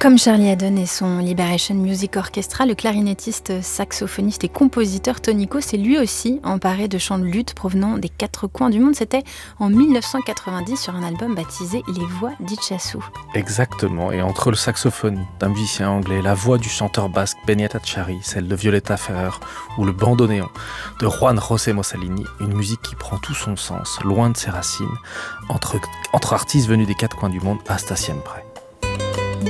Comme Charlie Haddon et son Liberation Music Orchestra, le clarinettiste, saxophoniste et compositeur Tonico s'est lui aussi emparé de chants de lutte provenant des quatre coins du monde. C'était en 1990 sur un album baptisé Les Voix d'Itchasu. Exactement, et entre le saxophone d'un musicien anglais, la voix du chanteur basque Beñat Achari, celle de Violeta Ferrer ou le bandoneon de Juan José Mossalini, une musique qui prend tout son sens, loin de ses racines, entre artistes venus des quatre coins du monde, hasta siempre.